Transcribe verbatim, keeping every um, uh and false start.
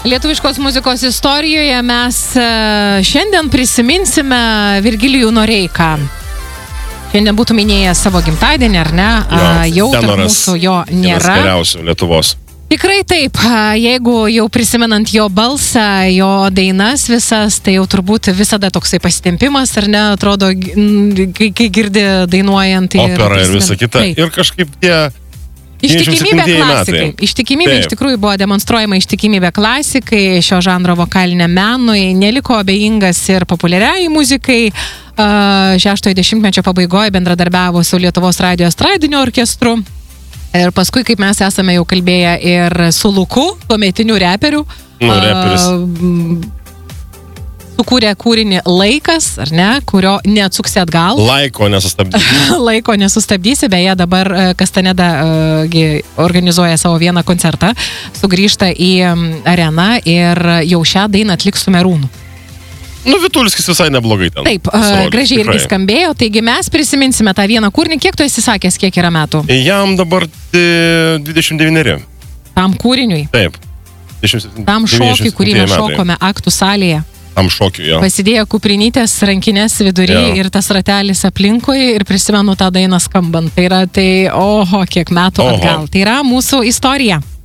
Lietuviškos muzikos istorijoje mes šiandien prisiminsime Virgilijų Noreiką. Šiandien būtų minėjęs savo gimtadienį, ar ne? Jo, jau tarp mūsų jo nėra. Geriausių Lietuvos. Tikrai taip. Jeigu jau prisimenant jo balsą, jo dainas visas, tai jau turbūt visada toksai pasitempimas, ar ne? Atrodo, kai, kai girdi dainuojant. Opera ir, ir visa kita. Taip. Ir kažkaip tie... Ištikimybė klasikai. Ištikimybė iš tikrųjų buvo demonstruojama ištikimybė klasikai, šio žanro vokaliniam menui, neliko abejingas ir populiariai muzikai. Šeštojo dešimtmečio pabaigoje bendradarbiavo su Lietuvos radijo estradiniu orkestru. Ir paskui, kaip mes esame jau kalbėję ir su Luku, tuometiniu reperiu. Nu, reperis. Sukūrė kūrinį Laikas, ar ne, kurio neatsuksi atgal. Laiko nesustabdysi. Laiko nesustabdysi, beje, dabar Kastaneda uh, organizuoja savo vieną koncertą, sugrįžta į areną ir jau šią dainą atliks su Merūnu. Nu, Vitulskis visai neblogai ten. Taip, uh, gražiai irgi skambėjo, taigi mes prisiminsime tą vieną kūrinį. Kiek tu esi sakęs, kiek yra metų? Jam dabar dvidešimt devyneri. Tam kūriniui? Taip. Tam šokį, kurį mes šokome aktų salėje. Tam šokiu, jo. Pasidėjo kuprinytės, rankinės vidury jo. Ir tas ratelis aplinkui ir prisimenu tą dainą skambant. Tai yra, tai, oho, kiek metų oho. atgal. Tai yra mūsų istorija.